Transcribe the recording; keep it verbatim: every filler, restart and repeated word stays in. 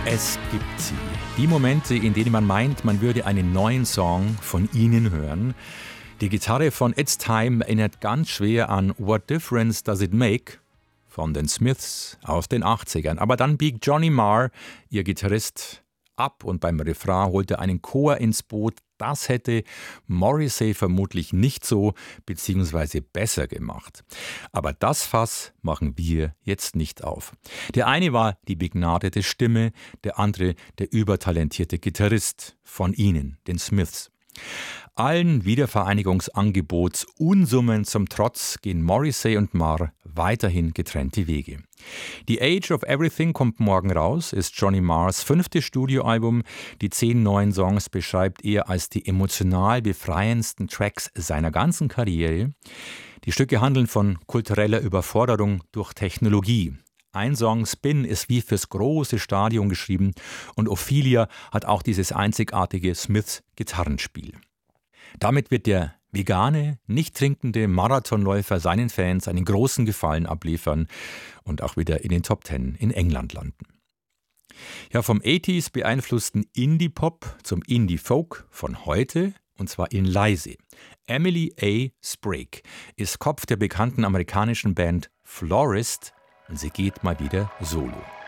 Es gibt sie. Die Momente, in denen man meint, man würde einen neuen Song von ihnen hören. Die Gitarre von It's Time erinnert ganz schwer an What Difference Does It Make von den Smiths aus den achtzigern. Aber dann biegt Johnny Marr, ihr Gitarrist, ab und beim Refrain holt er einen Chor ins Boot. Das hätte Morrissey vermutlich nicht so bzw. besser gemacht. Aber das Fass machen wir jetzt nicht auf. Der eine war die begnadete Stimme, der andere der übertalentierte Gitarrist von ihnen, den Smiths. Allen Wiedervereinigungsangebots-Unsummen zum Trotz gehen Morrissey und Marr weiterhin getrennte Wege. The Age of Everything kommt morgen raus, ist Johnny Marrs fünftes Studioalbum. Die zehn neuen Songs beschreibt er als die emotional befreiendsten Tracks seiner ganzen Karriere. Die Stücke handeln von kultureller Überforderung durch Technologie. Ein Song, Spin, ist wie fürs große Stadion geschrieben und Ophelia hat auch dieses einzigartige Smiths-Gitarrenspiel. Damit wird der vegane, nicht trinkende Marathonläufer seinen Fans einen großen Gefallen abliefern und auch wieder in den Top Ten in England landen. Ja, vom achtziger beeinflussten Indie-Pop zum Indie-Folk von heute, und zwar in leise. Emily A. Sprague ist Kopf der bekannten amerikanischen Band Florist und sie geht mal wieder solo.